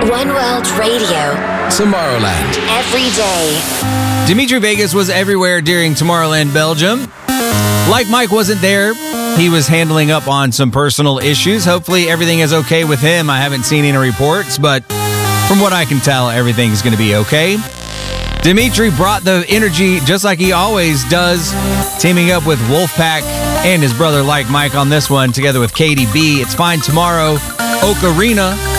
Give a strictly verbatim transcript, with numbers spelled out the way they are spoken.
One World Radio. Tomorrowland. Every day. Dimitri Vegas was everywhere during Tomorrowland Belgium. Like Mike wasn't there. He was handling up on some personal issues. Hopefully everything is okay with him. I haven't seen any reports, but from what I can tell, everything's going to be okay. Dimitri brought the energy just like he always does, teaming up with Wolfpack and his brother Like Mike on this one, together with Katie B. It's Fine Tomorrow, Ocarina.